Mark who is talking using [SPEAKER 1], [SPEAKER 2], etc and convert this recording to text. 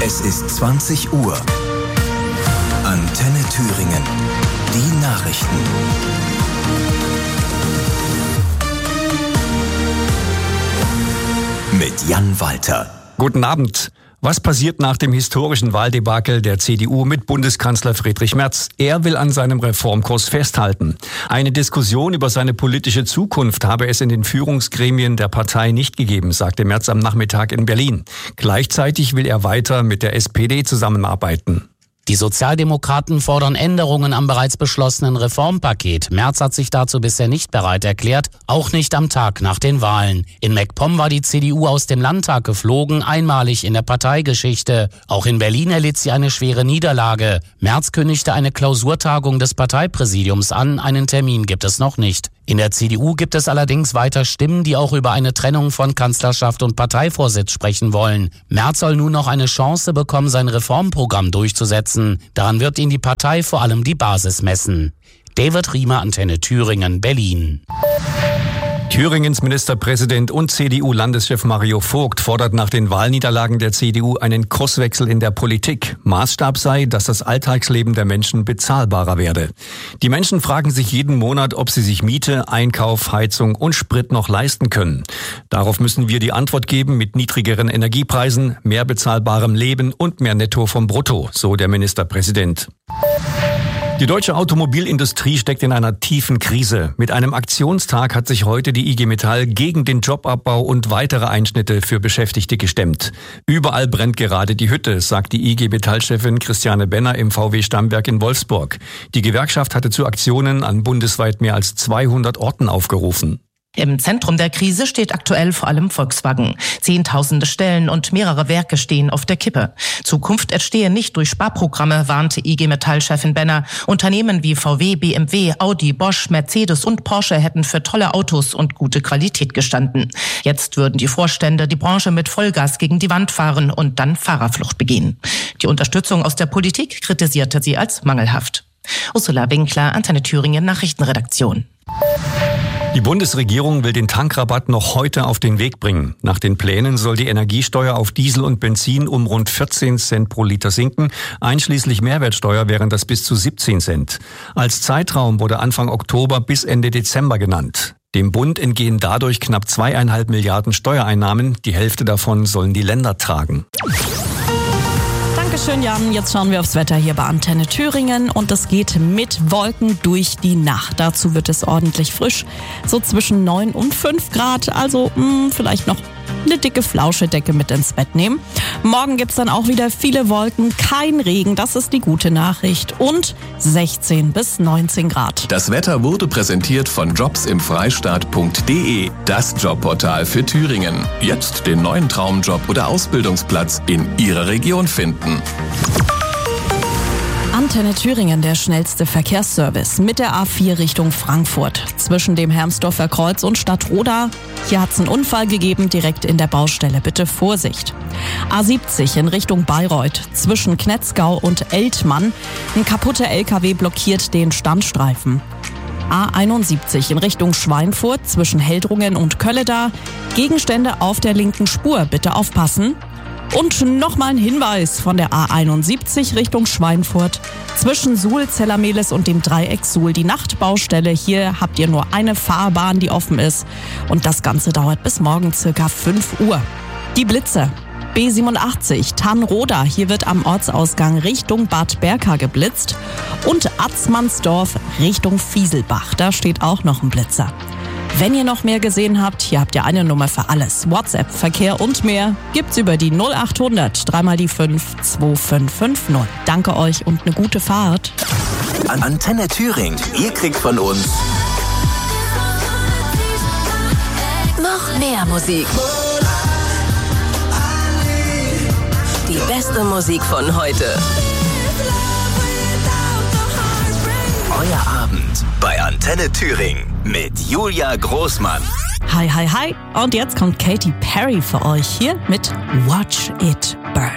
[SPEAKER 1] Es ist 20 Uhr. Antenne Thüringen. Die Nachrichten. Mit Jan Walter.
[SPEAKER 2] Guten Abend. Was passiert nach dem historischen Wahldebakel der CDU mit Bundeskanzler Friedrich Merz? Er will an seinem Reformkurs festhalten. Eine Diskussion über seine politische Zukunft habe es in den Führungsgremien der Partei nicht gegeben, sagte Merz am Nachmittag in Berlin. Gleichzeitig will er weiter mit der SPD zusammenarbeiten.
[SPEAKER 3] Die Sozialdemokraten fordern Änderungen am bereits beschlossenen Reformpaket. Merz hat sich dazu bisher nicht bereit erklärt, auch nicht am Tag nach den Wahlen. In MacPom war die CDU aus dem Landtag geflogen, einmalig in der Parteigeschichte. Auch in Berlin erlitt sie eine schwere Niederlage. Merz kündigte eine Klausurtagung des Parteipräsidiums an, einen Termin gibt es noch nicht. In der CDU gibt es allerdings weiter Stimmen, die auch über eine Trennung von Kanzlerschaft und Parteivorsitz sprechen wollen. Merz soll nun noch eine Chance bekommen, sein Reformprogramm durchzusetzen. Daran wird ihn die Partei vor allem die Basis messen. David Riemer, Antenne Thüringen, Berlin.
[SPEAKER 2] Thüringens Ministerpräsident und CDU-Landeschef Mario Vogt fordert nach den Wahlniederlagen der CDU einen Kurswechsel in der Politik. Maßstab sei, dass das Alltagsleben der Menschen bezahlbarer werde. Die Menschen fragen sich jeden Monat, ob sie sich Miete, Einkauf, Heizung und Sprit noch leisten können. Darauf müssen wir die Antwort geben mit niedrigeren Energiepreisen, mehr bezahlbarem Leben und mehr Netto vom Brutto, so der Ministerpräsident. Die deutsche Automobilindustrie steckt in einer tiefen Krise. Mit einem Aktionstag hat sich heute die IG Metall gegen den Jobabbau und weitere Einschnitte für Beschäftigte gestemmt. Überall brennt gerade die Hütte, sagt die IG Metall-Chefin Christiane Benner im VW-Stammwerk in Wolfsburg. Die Gewerkschaft hatte zu Aktionen an bundesweit mehr als 200 Orten aufgerufen.
[SPEAKER 4] Im Zentrum der Krise steht aktuell vor allem Volkswagen. Zehntausende Stellen und mehrere Werke stehen auf der Kippe. Zukunft entstehe nicht durch Sparprogramme, warnte IG Metall-Chefin Benner. Unternehmen wie VW, BMW, Audi, Bosch, Mercedes und Porsche hätten für tolle Autos und gute Qualität gestanden. Jetzt würden die Vorstände die Branche mit Vollgas gegen die Wand fahren und dann Fahrerflucht begehen. Die Unterstützung aus der Politik kritisierte sie als mangelhaft. Ursula Winkler, Antenne Thüringen, Nachrichtenredaktion.
[SPEAKER 2] Die Bundesregierung will den Tankrabatt noch heute auf den Weg bringen. Nach den Plänen soll die Energiesteuer auf Diesel und Benzin um rund 14 Cent pro Liter sinken. Einschließlich Mehrwertsteuer wären das bis zu 17 Cent. Als Zeitraum wurde Anfang Oktober bis Ende Dezember genannt. Dem Bund entgehen dadurch knapp 2,5 Milliarden Steuereinnahmen. Die Hälfte davon sollen die Länder tragen.
[SPEAKER 5] Dankeschön, Jan. Jetzt schauen wir aufs Wetter hier bei Antenne Thüringen und es geht mit Wolken durch die Nacht. Dazu wird es ordentlich frisch, so zwischen 9 und 5 Grad, also vielleicht noch eine dicke Flauschedecke mit ins Bett nehmen. Morgen gibt's dann auch wieder viele Wolken, kein Regen, das ist die gute Nachricht und 16 bis 19 Grad.
[SPEAKER 1] Das Wetter wurde präsentiert von jobsimfreistaat.de, das Jobportal für Thüringen. Jetzt den neuen Traumjob oder Ausbildungsplatz in Ihrer Region finden.
[SPEAKER 5] Antenne Thüringen, der schnellste Verkehrsservice mit der A4 Richtung Frankfurt. Zwischen dem Hermsdorfer Kreuz und Stadtroda. Hier hat es einen Unfall gegeben, direkt in der Baustelle. Bitte Vorsicht. A70 in Richtung Bayreuth. Zwischen Knetzgau und Eltmann. Ein kaputter LKW blockiert den Standstreifen. A71 in Richtung Schweinfurt. Zwischen Heldrungen und Kölleda. Gegenstände auf der linken Spur. Bitte aufpassen. Und nochmal ein Hinweis von der A71 Richtung Schweinfurt. Zwischen Suhl, Zellermehlis und dem Dreieck Suhl die Nachtbaustelle. Hier habt ihr nur eine Fahrbahn, die offen ist. Und das Ganze dauert bis morgen circa 5 Uhr. Die Blitze. B87 Tannroda. Hier wird am Ortsausgang Richtung Bad Berka geblitzt. Und Atzmannsdorf Richtung Fieselbach. Da steht auch noch ein Blitzer. Wenn ihr noch mehr gesehen habt, hier habt ihr eine Nummer für alles. WhatsApp, Verkehr und mehr gibt's über die 0800 3 die 5 2550. Danke euch und eine gute Fahrt.
[SPEAKER 1] Antenne Thüringen, ihr kriegt von uns
[SPEAKER 6] noch mehr Musik. Die beste Musik von heute.
[SPEAKER 1] Euer Abend bei Antenne Thüringen mit Julia Großmann.
[SPEAKER 5] Hi, hi, hi. Und jetzt kommt Katy Perry für euch hier mit Watch It Burn.